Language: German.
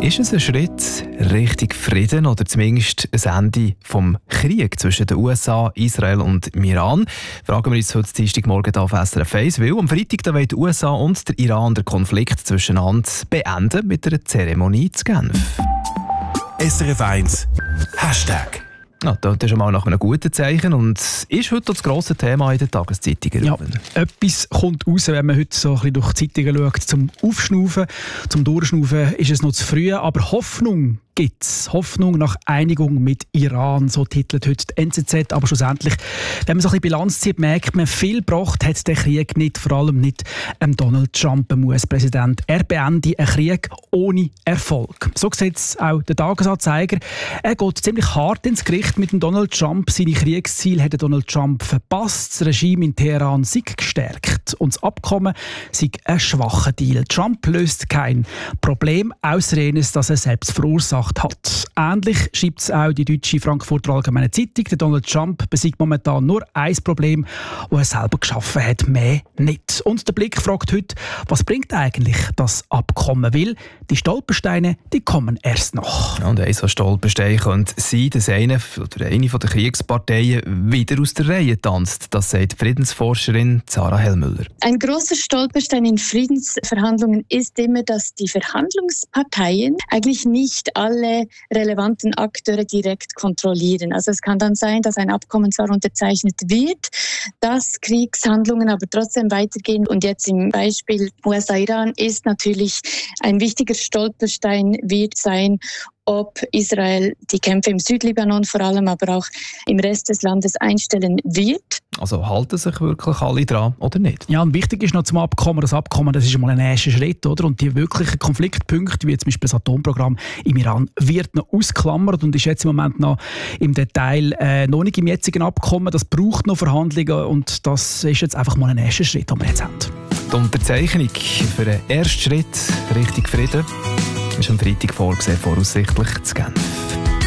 Ist es ein Schritt Richtung Frieden oder zumindest ein Ende vom Krieg zwischen den USA, Israel und dem Iran? Fragen wir uns heute Dienstagmorgen auf SRF 1, weil am Freitag da wollen die USA und der Iran den Konflikt zwischeneinander beenden mit einer Zeremonie zu Genf. SRF 1 Hashtag. Ja, das ist schon mal nach einem guten Zeichen und ist heute das grosse Thema in den Tageszeitungen. Ja, etwas kommt raus, wenn man heute so ein bisschen durch die Zeitungen schaut. Zum Aufschnaufen, zum Durchschnaufen ist es noch zu früh, aber Hoffnung gibt's. Hoffnung nach Einigung mit Iran, so titelt heute die NZZ. Aber schlussendlich, wenn man so ein bisschen Bilanz zieht, merkt man, viel gebracht hat der Krieg nicht, vor allem nicht Donald Trump, dem US-Präsident. Er beendet einen Krieg ohne Erfolg. So sieht es auch der Tagesanzeiger. Er geht ziemlich hart ins Gericht mit dem Donald Trump. Seine Kriegsziele hat Donald Trump verpasst. Das Regime in Teheran sei gestärkt. Und das Abkommen sei ein schwacher Deal. Trump löst kein Problem, ausser jenes, das er selbst verursacht hat. Ähnlich schreibt es auch die deutsche Frankfurter Allgemeine Zeitung. Der Donald Trump besiegt momentan nur ein Problem, das er selber geschaffen hat, mehr nicht. Und der Blick fragt heute, was bringt eigentlich das Abkommen? Weil die Stolpersteine, die kommen erst noch. Ja, und ein so Stolperstein könnte sein, dass eine der Kriegsparteien wieder aus der Reihe tanzt. Das sagt die Friedensforscherin Sarah Hellmüller. Ein grosser Stolperstein in Friedensverhandlungen ist immer, dass die Verhandlungsparteien eigentlich nicht alle relevanten Akteure direkt kontrollieren. Also es kann dann sein, dass ein Abkommen zwar unterzeichnet wird, dass Kriegshandlungen aber trotzdem weitergehen. Und jetzt im Beispiel USA-Iran ist natürlich ein wichtiger Stolperstein wird sein, ob Israel die Kämpfe im Südlibanon vor allem, aber auch im Rest des Landes einstellen wird. Also halten sich wirklich alle dran oder nicht? Ja, und wichtig ist noch zum Abkommen, das Abkommen, das ist mal ein erster Schritt, oder? Und die wirklichen Konfliktpunkte, wie zum Beispiel das Atomprogramm im Iran, wird noch ausgeklammert und ist jetzt im Moment noch im Detail noch nicht im jetzigen Abkommen. Das braucht noch Verhandlungen und das ist jetzt einfach mal ein erster Schritt, den wir jetzt haben. Die Unterzeichnung für den ersten Schritt Richtung Frieden ist am Freitag vorgesehen, voraussichtlich zu Genf.